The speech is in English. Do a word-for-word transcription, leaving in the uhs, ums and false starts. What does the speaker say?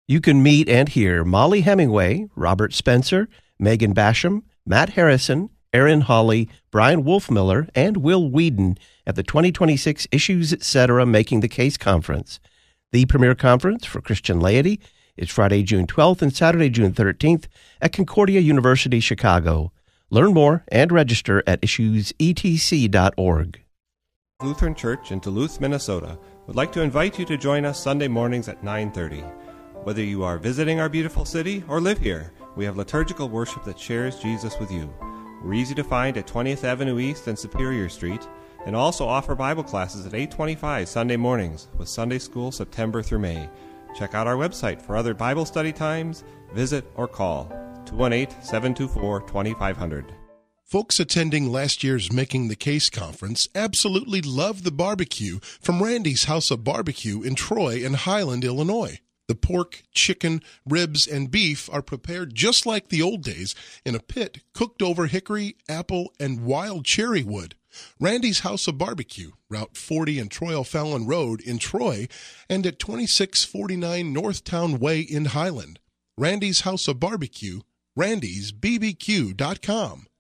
You can meet and hear Molly Hemingway, Robert Spencer, Megan Basham, Matt Harrison, Aaron Hawley, Brian Wolfmiller, and Will Whedon at the twenty twenty-six Issues Etc. Making the Case Conference. The premier conference for Christian laity is Friday, June twelfth and Saturday, June thirteenth at Concordia University, Chicago. Learn more and register at issues e t c dot org. Lutheran Church in Duluth, Minnesota would like to invite you to join us Sunday mornings at nine thirty. Whether you are visiting our beautiful city or live here, we have liturgical worship that shares Jesus with you. We're easy to find at twentieth Avenue East and Superior Street, and also offer Bible classes at eight twenty-five Sunday mornings with Sunday School September through May. Check out our website for other Bible study times, visit, or call two one eight, seven two four, two five zero zero. Folks attending last year's Making the Case conference absolutely loved the barbecue from Randy's House of Barbecue in Troy and Highland, Illinois. The pork, chicken, ribs, and beef are prepared just like the old days in a pit cooked over hickory, apple, and wild cherry wood. Randy's House of Barbecue, Route forty and Troy O'Fallon Road in Troy, and at twenty-six forty-nine Northtown Way in Highland. Randy's House of Barbecue, randys b b q dot com.